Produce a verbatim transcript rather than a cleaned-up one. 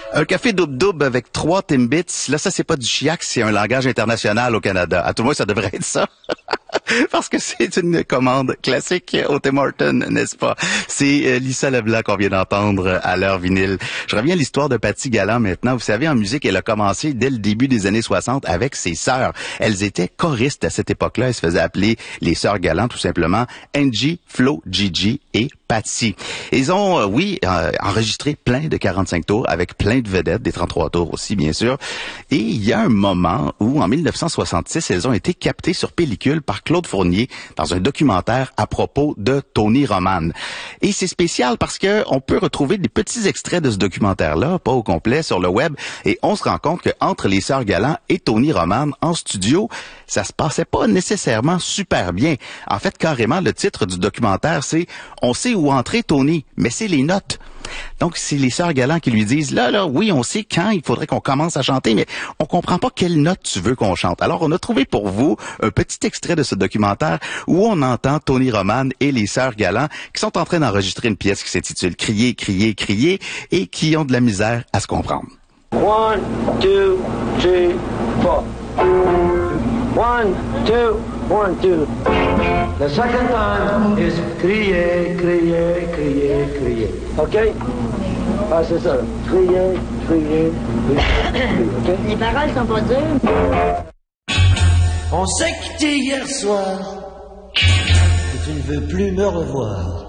Un café double-double avec trois Timbits. Là, ça, c'est pas du chiac, c'est un langage international au Canada. À tout le moins, ça devrait être ça. Parce que c'est une commande classique au Tim Hortons, n'est-ce pas? C'est euh, Lisa Leblanc qu'on vient d'entendre à l'heure vinyle. Je reviens à l'histoire de Patty Galland maintenant. Vous savez, en musique, elle a commencé dès le début des années soixante avec ses sœurs. Elles étaient choristes à cette époque-là. Elles se faisaient appeler les sœurs Galland, tout simplement. Angie, Flo, Gigi et Patty. Ils ont, euh, oui, euh, enregistré plein de quarante-cinq tours avec plein de vedettes, des trente-trois tours aussi, bien sûr. Et il y a un moment où, en mille neuf cent soixante-six, elles ont été captées sur pellicule par Claude Fournier dans un documentaire à propos de Tony Roman. Et c'est spécial parce que on peut retrouver des petits extraits de ce documentaire-là, pas au complet, sur le web, et on se rend compte que entre les sœurs Galland et Tony Roman en studio, ça se passait pas nécessairement super bien. En fait, carrément, le titre du documentaire, c'est « On sait où entrer, Tony, mais c'est les notes ». Donc, c'est les sœurs Galland qui lui disent, là, là, oui, on sait quand il faudrait qu'on commence à chanter, mais on comprend pas quelle note tu veux qu'on chante. Alors, on a trouvé pour vous un petit extrait de ce documentaire où on entend Tony Roman et les sœurs Galland qui sont en train d'enregistrer une pièce qui s'intitule Crier, crier, crier et qui ont de la misère à se comprendre. One, two, three, four. One, two, one, two. The second time is crier, crier, crier, crier. OK? Ah, c'est ça. Crier, crier, crier. OK? Les paroles sont pas dures. On s'est quitté hier soir et tu ne veux plus me revoir.